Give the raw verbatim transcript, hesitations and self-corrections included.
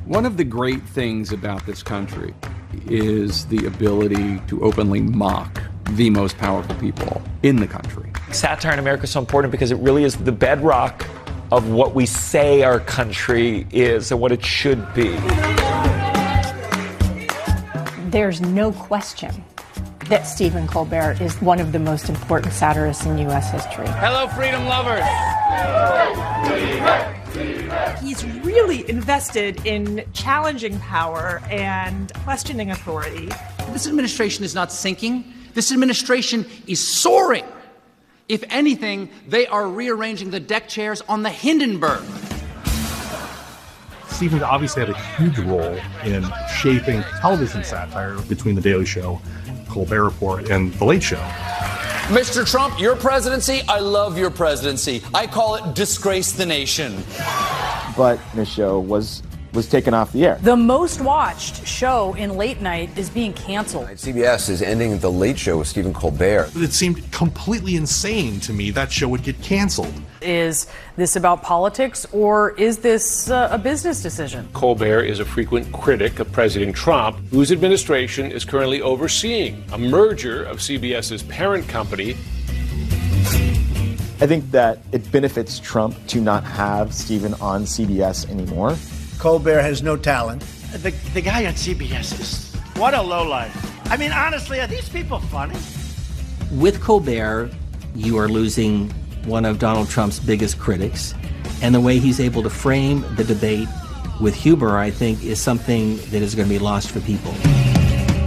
One of the great things about this country is the ability to openly mock the most powerful people in the country. Satire in America is so important because it really is the bedrock of what we say our country is and what it should be. There's no question that Stephen Colbert is one of the most important satirists in U S history. Hello, freedom lovers. He's really invested in challenging power and questioning authority. This administration is not sinking. This administration is soaring. If anything, they are rearranging the deck chairs on the Hindenburg. Stephen obviously had a huge role in shaping television satire between The Daily Show, Colbert Report, and The Late Show. Mister Trump, your presidency, I love your presidency. I call it disgrace the nation. But the show was was taken off the air. The most watched show in late night is being canceled. C B S is ending The Late Show with Stephen Colbert. It seemed completely insane to me that show would get canceled. Is this about politics or is this uh, a business decision? Colbert is a frequent critic of President Trump, whose administration is currently overseeing a merger of CBS's parent company. I think that it benefits Trump to not have Stephen on C B S anymore. Colbert has no talent. The, the guy on C B S is, what a lowlife. I mean, honestly, are these people funny? With Colbert, you are losing one of Donald Trump's biggest critics, and the way he's able to frame the debate with humor, I think, is something that is going to be lost for people.